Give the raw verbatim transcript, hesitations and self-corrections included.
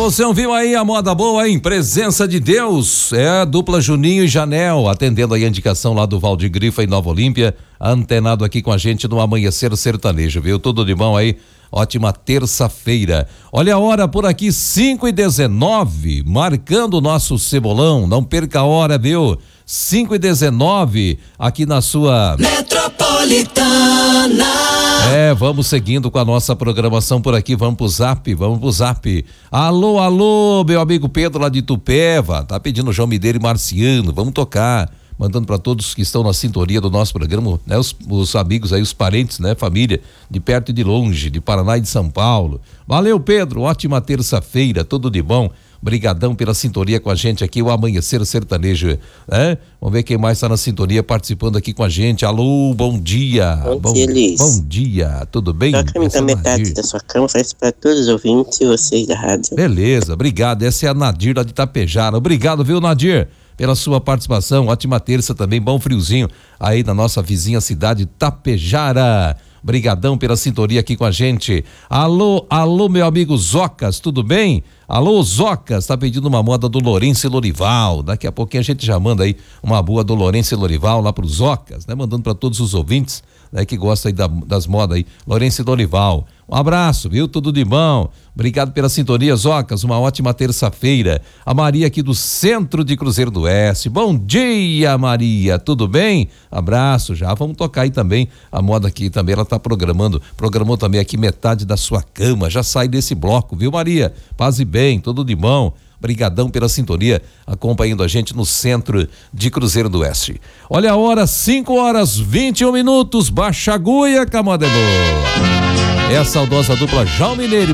Você ouviu aí a moda boa em Presença de Deus, é a dupla Juninho e Janel, atendendo aí a indicação lá do Valdir Grifa em Nova Olímpia, antenado aqui com a gente no Amanhecer Sertanejo, viu? Tudo de bom aí, ótima terça-feira. Olha a hora por aqui, cinco e dezenove, marcando o nosso cebolão, não perca a hora, viu? cinco e dezenove, aqui na sua Metropolitana. É, vamos seguindo com a nossa programação por aqui, vamos pro zap, vamos pro zap. Alô, alô, meu amigo Pedro lá de Itupeva, tá pedindo João Mineiro e Marciano, vamos tocar, mandando para todos que estão na sintonia do nosso programa, né, os, os amigos aí, os parentes, né, família, de perto e de longe, de Paraná e de São Paulo. Valeu, Pedro, ótima terça-feira, tudo de bom. Brigadão pela sintonia com a gente aqui, o Amanhecer Sertanejo, né? Vamos ver quem mais está na sintonia participando aqui com a gente. Alô, bom dia. Bom, bom dia, Liz. Bom dia, tudo bem? Toca me dá metade da sua cama, faz para todos os ouvintes e vocês da rádio. Beleza, obrigado. Essa é a Nadir lá de Itapejara. Obrigado, viu, Nadir, pela sua participação. Ótima terça também, bom friozinho aí na nossa vizinha cidade Itapejara. Brigadão pela sintonia aqui com a gente. Alô, alô, meu amigo Zocas, tudo bem? Alô, Zocas, tá pedindo uma moda do Lourenço e Lorival. Daqui a pouquinho a gente já manda aí uma boa do Lourenço e Lorival lá pro Zocas, né? Mandando para todos os ouvintes, né? Que gostam aí da, das modas aí, Lourenço e Lorival. Um abraço, viu? Tudo de bom. Obrigado pela sintonia, Zocas. Uma ótima terça-feira. A Maria aqui do centro de Cruzeiro do Oeste. Bom dia, Maria. Tudo bem? Abraço. Já vamos tocar aí também a moda aqui também. Ela tá programando, programou também aqui metade da sua cama. Já sai desse bloco, viu, Maria? Paz e bem, tudo de bom. Brigadão pela sintonia, acompanhando a gente no centro de Cruzeiro do Oeste. Olha a hora, cinco horas vinte e um minutos. Baixa agulha, camada é boa. É a saudosa dupla João Mineiro